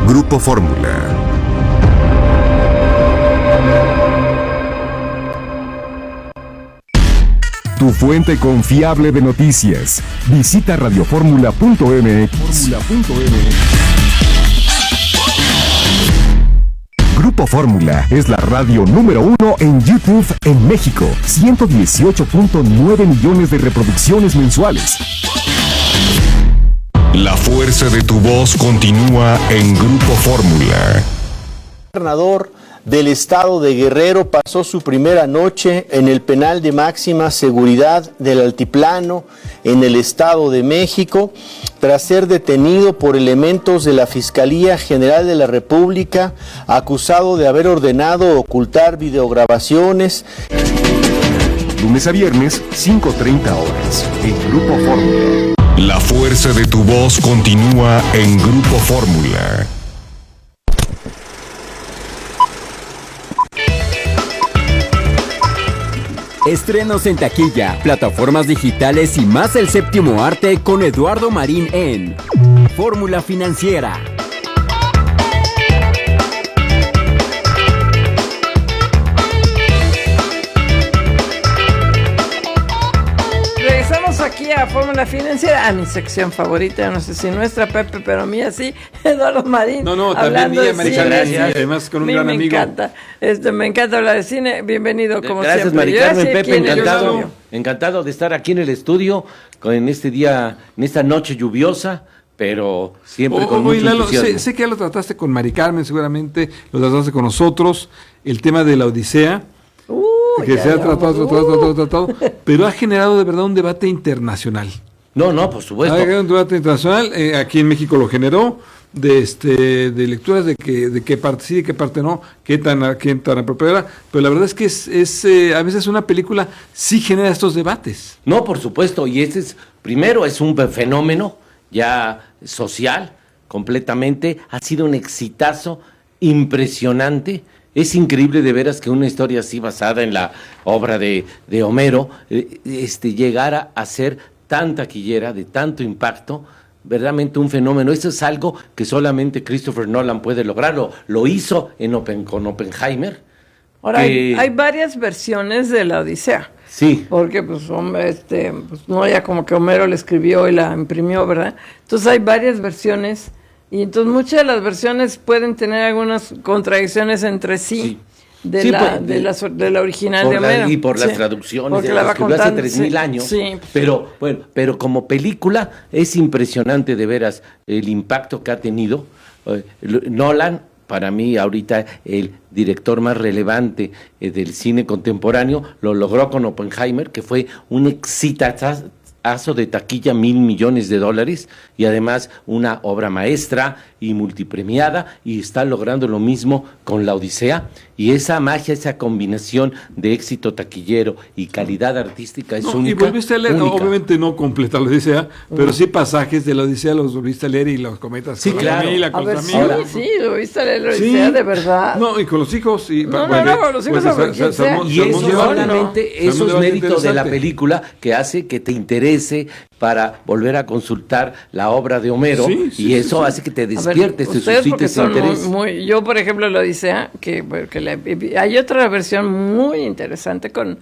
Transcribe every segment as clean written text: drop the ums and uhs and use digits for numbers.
Grupo Fórmula. Tu fuente confiable de noticias. Visita radioformula.mx. Grupo Fórmula es la radio número 1 en YouTube en México. 118.9 millones de reproducciones mensuales. La fuerza de tu voz continúa en Grupo Fórmula. El gobernador del estado de Guerrero pasó su primera noche en el penal de máxima seguridad del Altiplano en el Estado de México tras ser detenido por elementos de la Fiscalía General de la República acusado de haber ordenado ocultar videograbaciones. Lunes a viernes, 5:30 horas, en Grupo Fórmula. La fuerza de tu voz continúa en Grupo Fórmula. Estrenos en taquilla, plataformas digitales y más el séptimo arte con Eduardo Marín en Fórmula Financiera. Regresamos aquí a Fórmula Financiera, a mi sección favorita, no sé si nuestra, Pepe, pero mía sí, Eduardo Marín. No, también mía, Maricha, gracias. Además con un gran amigo. Me encanta hablar de cine, bienvenido como gracias, siempre. Gracias, Mari Carmen, Pepe, encantado de estar aquí en el estudio, en este día, en esta noche lluviosa, pero siempre con mucho entusiasmo. Sé que ya lo trataste con Mari Carmen, seguramente lo trataste con nosotros, el tema de la Odisea, que se ha tratado, pero ha generado de verdad un debate internacional. No, por supuesto. Ha generado un debate internacional, aquí en México lo generó, de lecturas de qué parte sí, de qué parte no, qué tan apropiada, pero la verdad es que a veces una película sí genera estos debates. No, por supuesto, y primero es un fenómeno ya social, completamente, ha sido un exitazo impresionante. Es increíble de veras que una historia así basada en la obra de Homero llegara a ser tan taquillera, de tanto impacto, verdaderamente un fenómeno. Eso es algo que solamente Christopher Nolan puede lograrlo. Lo hizo con Oppenheimer. Ahora, hay varias versiones de la Odisea. Sí. Porque, pues no, ya como que Homero la escribió y la imprimió, ¿verdad? Entonces hay varias versiones. Y entonces muchas de las versiones pueden tener algunas contradicciones entre sí, de la original de Homero. Y por las traducciones, de las que hace 3,000 años. Sí. Pero como película es impresionante de veras el impacto que ha tenido. Nolan, para mí ahorita el director más relevante del cine contemporáneo, lo logró con Oppenheimer, que fue un exitazo de taquilla, $1,000 millones, y además una obra maestra y multipremiada, y está logrando lo mismo con la Odisea, y esa magia, esa combinación de éxito taquillero y calidad artística es única. Y volviste a leer, obviamente no completa la Odisea, pero sí pasajes de la Odisea los volviste a leer y los comentas. Sí, con claro. La familia, sí, lo viste a leer la Odisea, de verdad. No, y con los hijos. Con los hijos y eso solamente esos méritos de la película que hace que te interese para volver a consultar la obra de Homero, y eso hace que te despiertes, te suscites interés. Yo, por ejemplo, la Odisea, hay otra versión muy interesante con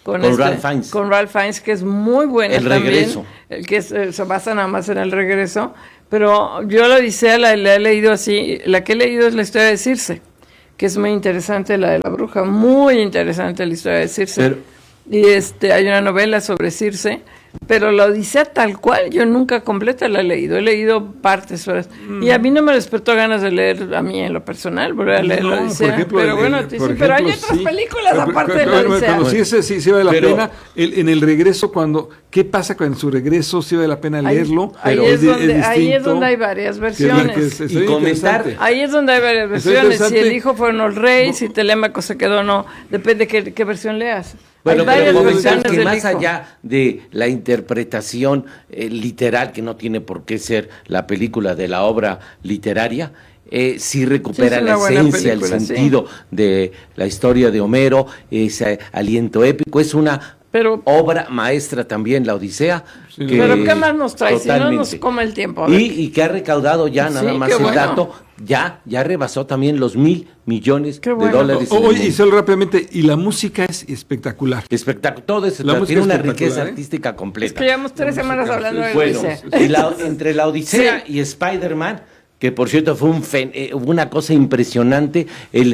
Ralph Fiennes, que es muy buena también. Regreso. El que se basa nada más en el regreso, pero yo la Odisea la he leído así, la que he leído es la historia de Circe, que es muy interesante, la de la bruja, muy interesante la historia de Circe. Y hay una novela sobre Circe, pero la Odisea tal cual yo nunca completa la he leído partes, y a mí no me despertó ganas de leer, a mí en lo personal, volver a leer la Odisea, ejemplo, pero hay otras películas aparte de la Odisea. Pero sí vale la pena, en el regreso, ¿qué pasa con su regreso? Sí vale la pena leerlo, ahí es donde hay varias versiones. Y comentar. Ahí es donde hay varias versiones, si el hijo fue el rey, si Telémaco se quedó o no, depende qué versión leas. Bueno, pero comentar que más allá de la interpretación literal, que no tiene por qué ser la película de la obra literaria, sí recupera la esencia, película, el sentido de la historia de Homero, ese aliento épico. Es una obra maestra también, La Odisea. Sí, pero ¿qué más nos trae? Totalmente. Si no nos come el tiempo. Y que ha recaudado ya, nada más el dato, ya rebasó también los $1,000 millones de dólares. Oye, y solo rápidamente, y la música es espectacular. Todo eso tiene una riqueza artística completa. Es que llevamos 3 semanas hablando de la Odisea. Entre La Odisea y Spider-Man, que por cierto fue una cosa impresionante,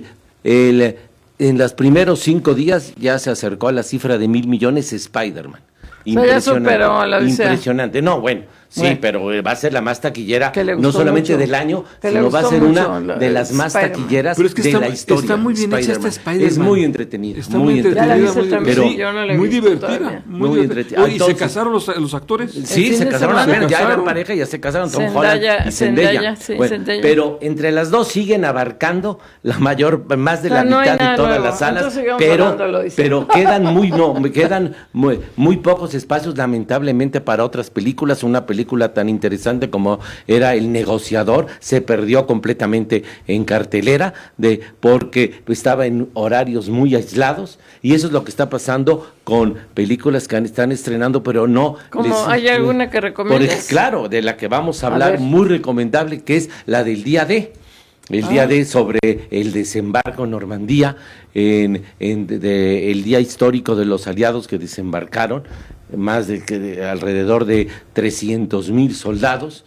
en los primeros 5 días ya se acercó a la cifra de 1,000 millones Spider-Man. Ya superó a La Odisea. Impresionante. No, pero va a ser la más taquillera, no solamente del año, sino va a ser una de las más taquilleras de la historia. Está muy bien hecha esta Spider-Man. Es muy entretenida. Está muy entretenida, muy divertida. Muy entretenida. ¿Y se casaron los actores? Sí, se casaron, ya eran pareja, ya se casaron Tom Holland y Zendaya. Pero entre las dos siguen abarcando más de la mitad de todas las salas, pero quedan muy pocos espacios, lamentablemente, para otras películas. Una película tan interesante como era El Negociador se perdió completamente en cartelera porque estaba en horarios muy aislados, y eso es lo que está pasando con películas que están estrenando, pero no. ¿Hay alguna que recomiendas? Claro, de la que vamos a hablar, muy recomendable, que es la del día D. El día D, sobre el desembarco en Normandía, el día histórico de los aliados que desembarcaron, alrededor de 300,000 soldados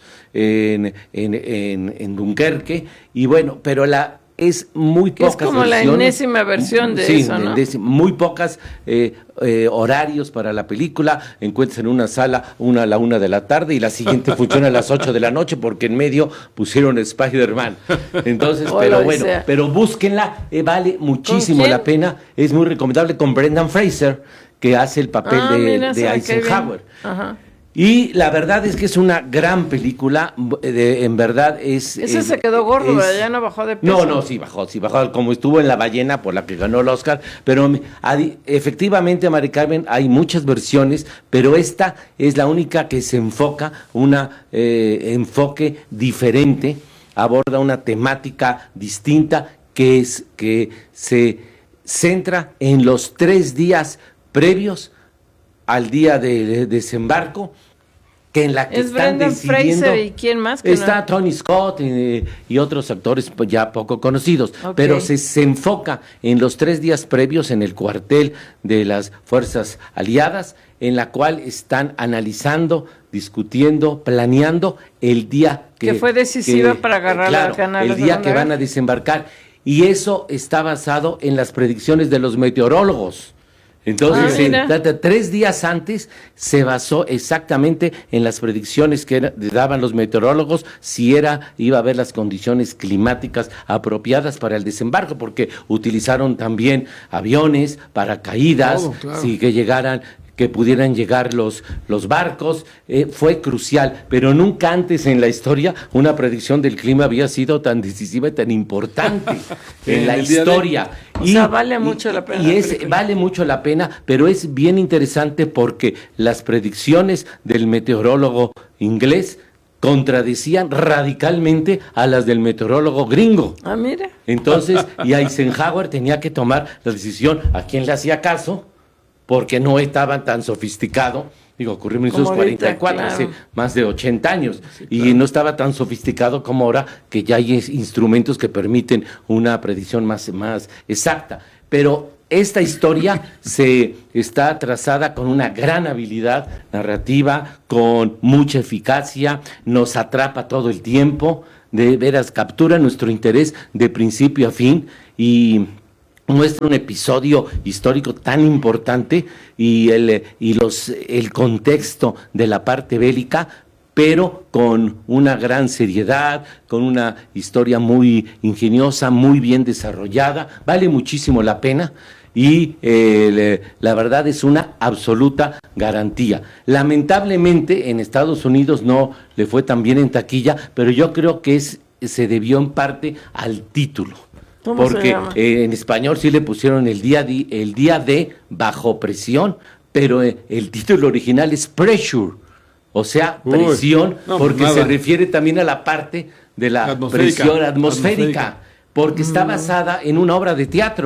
en Dunkerque, y bueno, pero es muy pocas versiones. Es como la enésima versión de eso, ¿no? Muy pocas horarios para la película. Encuentras en una sala a la 1 de la tarde y la siguiente funciona a las 8 de la noche porque en medio pusieron Spider-Man. Entonces, pero búsquenla, vale muchísimo la pena. Es muy recomendable, con Brendan Fraser, que hace el papel de Eisenhower. Y la verdad es que es una gran película, en verdad es... Ese se quedó gordo, ya no bajó de peso. No, sí bajó, como estuvo en La Ballena, por la que ganó el Oscar, pero efectivamente, Mari Carmen, hay muchas versiones, pero esta es la única que se enfoca, enfoque diferente, aborda una temática distinta, que se centra en los 3 días previos al día de desembarco, que en la que están Brendan decidiendo. Fraser, ¿y quién más? Está Tony Scott y otros actores ya poco conocidos, pero se enfoca en los 3 días previos en el cuartel de las Fuerzas Aliadas, en la cual están analizando, discutiendo, planeando el día que fue decisiva para ganar el día que van a desembarcar, y eso está basado en las predicciones de los meteorólogos. Entonces, 3 días antes se basó exactamente en las predicciones que daban los meteorólogos, si iba a haber las condiciones climáticas apropiadas para el desembarco, porque utilizaron también aviones, paracaídas, que pudieran llegar los barcos. Fue crucial, pero nunca antes en la historia una predicción del clima había sido tan decisiva y tan importante en la historia. Vale mucho la pena. Vale mucho la pena, pero es bien interesante porque las predicciones del meteorólogo inglés contradecían radicalmente a las del meteorólogo gringo. Mira. Entonces, y Eisenhower tenía que tomar la decisión a quién le hacía caso, porque no estaba tan sofisticado. Ocurrió en 1944, hace más de 80 años, y no estaba tan sofisticado como ahora, que ya hay instrumentos que permiten una predicción más exacta. Pero esta historia se está trazada con una gran habilidad narrativa, con mucha eficacia, nos atrapa todo el tiempo, de veras captura nuestro interés de principio a fin, y muestra un episodio histórico tan importante y el contexto de la parte bélica, pero con una gran seriedad, con una historia muy ingeniosa, muy bien desarrollada. Vale muchísimo la pena, y la verdad es una absoluta garantía. Lamentablemente en Estados Unidos no le fue tan bien en taquilla, pero yo creo que se debió en parte al título. Porque en español sí le pusieron el día de Bajo Presión, pero el título original es Pressure, o sea, presión, porque se refiere también a la parte de la presión atmosférica, porque está basada en una obra de teatro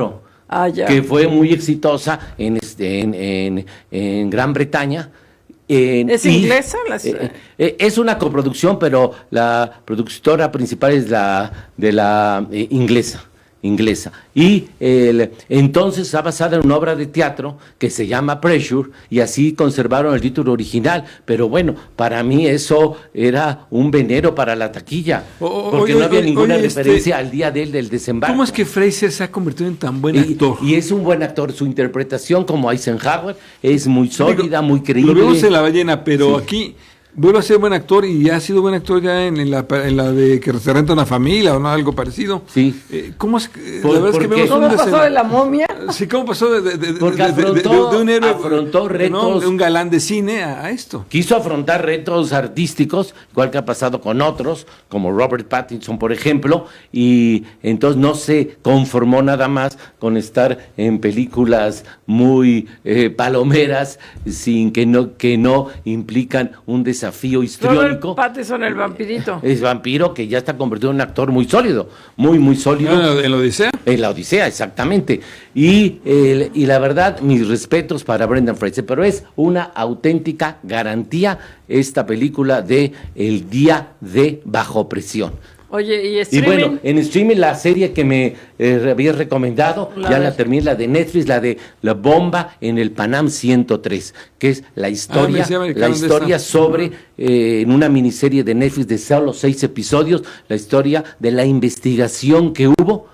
que fue muy exitosa en Gran Bretaña. ¿Es inglesa? Es una coproducción, pero la productora principal es la inglesa. Y entonces está basada en una obra de teatro que se llama Pressure, y así conservaron el título original. Pero bueno, para mí eso era un veneno para la taquilla, porque no había ninguna referencia al día del desembarco. ¿Cómo es que Fraser se ha convertido en tan buen actor? Y es un buen actor. Su interpretación como Eisenhower es muy sólida, muy creíble. Lo vemos en La ballena, pero aquí vuelve a ser buen actor, y ya ha sido buen actor ya en la de que se renta una familia o no, algo parecido. Sí. ¿Cómo es? La verdad es que vemos ¿Cómo pasó de La momia? Sí, ¿cómo pasó de un héroe, afrontó retos, ¿no? De un galán de cine a esto? Quiso afrontar retos artísticos, igual que ha pasado con otros, como Robert Pattinson, por ejemplo, y entonces no se conformó nada más con estar en películas muy palomeras, sin que no implican un desafío histriónico. Robert Pattinson, el vampirito. Es vampiro que ya está convertido en un actor muy sólido, muy sólido. ¿En la Odisea? En la Odisea, exactamente. Y la verdad, mis respetos para Brendan Fraser, pero es una auténtica garantía esta película de El Día de Bajo Presión. Oye, ¿y streaming? Y bueno, en streaming la serie que me habías recomendado, la terminé, la de Netflix, la de La Bomba en el Panam 103, que es la historia sobre, en una miniserie de Netflix de solo 6 episodios, la historia de la investigación que hubo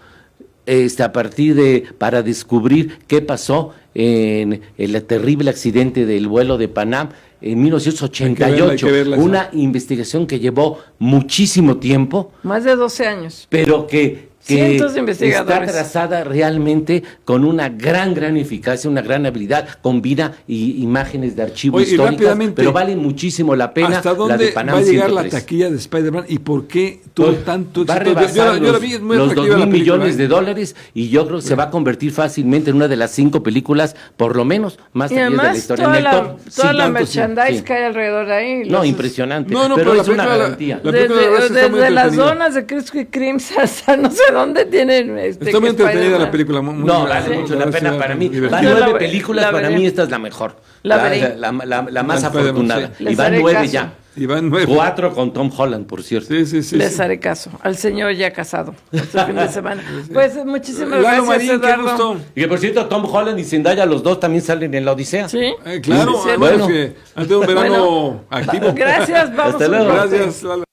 para descubrir qué pasó en el terrible accidente del vuelo de Panam en 1988, una investigación que llevó muchísimo tiempo. Más de 12 años. Pero que cientos de investigadores. Está trazada realmente con una gran eficacia, una gran habilidad, combina imágenes de archivo históricas, pero vale muchísimo la pena. ¿Hasta dónde la de Panam va a llegar 103? La taquilla de Spider-Man y por qué todo tanto va a éxito? rebasar yo la vi, es muy los atractiva la película, $2,000 millones, y yo creo que se va a convertir fácilmente en una de las 5 películas, por lo menos, más taquilleras de la historia. Toda la merchandise que hay alrededor de ahí. No, impresionante, pero es una garantía. Desde las donas de Krispy Kreme hasta no sé dónde tienen está muy entretenida la película. Vale mucho la pena para mí. Van 9 películas, para mí esta es la mejor. La más afortunada. Y van 9 ya. Y van 9. 4 con Tom Holland, por cierto. Sí. Les haré caso al señor ya casado este fin de semana. Pues muchísimas gracias, Marín, Eduardo. Y que por cierto, Tom Holland y Zendaya, los dos también salen en La Odisea. Sí. Claro, sí, bueno, que han tenido un verano activo. Gracias, vamos. Hasta luego. Gracias, Lalo.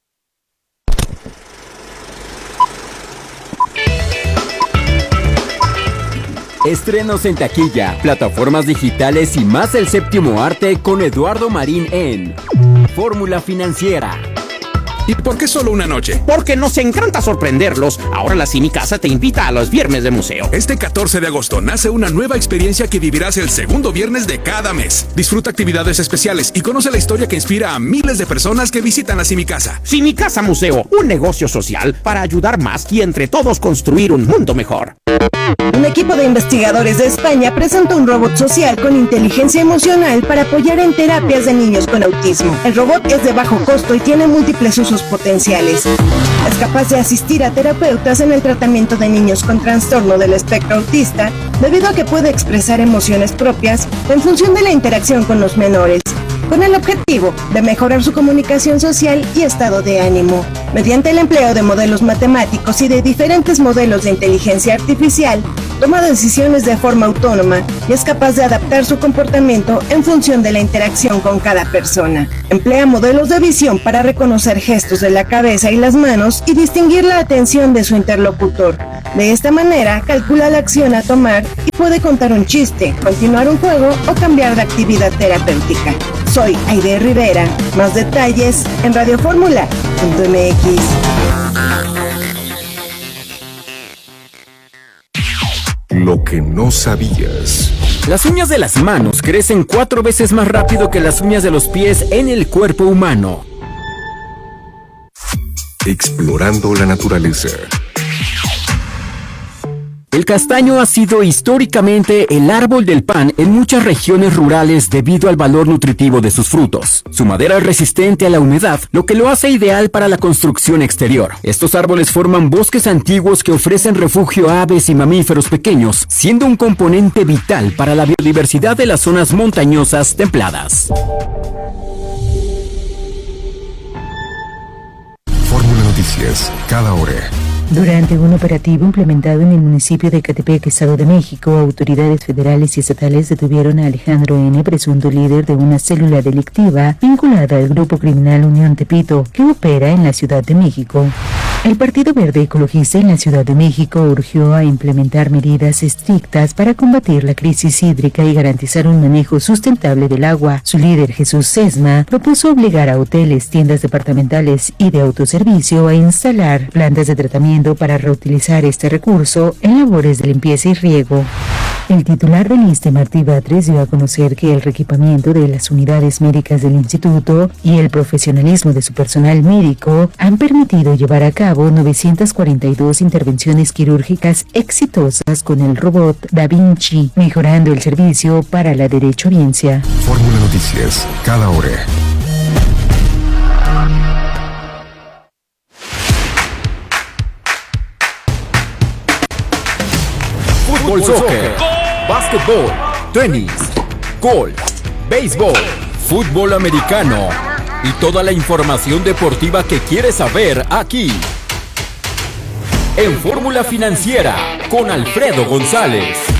Estrenos en taquilla, plataformas digitales y más el séptimo arte con Eduardo Marín en Fórmula Financiera. ¿Y por qué solo una noche? Porque nos encanta sorprenderlos. Ahora la Cinicasa te invita a los viernes de museo. Este 14 de agosto nace una nueva experiencia que vivirás el segundo viernes de cada mes. Disfruta actividades especiales y conoce la historia que inspira a miles de personas que visitan la Cinicasa. Cinicasa Museo, un negocio social para ayudar más y entre todos construir un mundo mejor. Un equipo de investigadores de España presenta un robot social con inteligencia emocional para apoyar en terapias de niños con autismo. El robot es de bajo costo y tiene múltiples usos potenciales. Es capaz de asistir a terapeutas en el tratamiento de niños con trastorno del espectro autista, debido a que puede expresar emociones propias en función de la interacción con los menores, con el objetivo de mejorar su comunicación social y estado de ánimo. Mediante el empleo de modelos matemáticos y de diferentes modelos de inteligencia artificial, toma decisiones de forma autónoma y es capaz de adaptar su comportamiento en función de la interacción con cada persona. Emplea modelos de visión para reconocer gestos de la cabeza y las manos y distinguir la atención de su interlocutor. De esta manera, calcula la acción a tomar y puede contar un chiste, continuar un juego o cambiar de actividad terapéutica. Soy Aide Rivera. Más detalles en radioformula.mx. Lo que no sabías. Las uñas de las manos crecen 4 veces más rápido que las uñas de los pies en el cuerpo humano. Explorando la naturaleza. El castaño ha sido históricamente el árbol del pan en muchas regiones rurales debido al valor nutritivo de sus frutos. Su madera es resistente a la humedad, lo que lo hace ideal para la construcción exterior. Estos árboles forman bosques antiguos que ofrecen refugio a aves y mamíferos pequeños, siendo un componente vital para la biodiversidad de las zonas montañosas templadas. Fórmula Noticias, cada hora. Durante un operativo implementado en el municipio de Ecatepec, Estado de México, autoridades federales y estatales detuvieron a Alejandro N., presunto líder de una célula delictiva vinculada al grupo criminal Unión Tepito, que opera en la Ciudad de México. El Partido Verde Ecologista en la Ciudad de México urgió a implementar medidas estrictas para combatir la crisis hídrica y garantizar un manejo sustentable del agua. Su líder, Jesús Sesma, propuso obligar a hoteles, tiendas departamentales y de autoservicio a instalar plantas de tratamiento para reutilizar este recurso en labores de limpieza y riego. El titular del ISSSTE, Martí Batres, dio a conocer que el reequipamiento de las unidades médicas del instituto y el profesionalismo de su personal médico han permitido llevar a cabo 942 intervenciones quirúrgicas exitosas con el robot Da Vinci, mejorando el servicio para la derechohabiencia. Fórmula Noticias, cada hora. Fútbol, soccer, básquetbol, tenis, golf, béisbol, fútbol americano y toda la información deportiva que quieres saber aquí. En Fórmula Financiera con Alfredo González.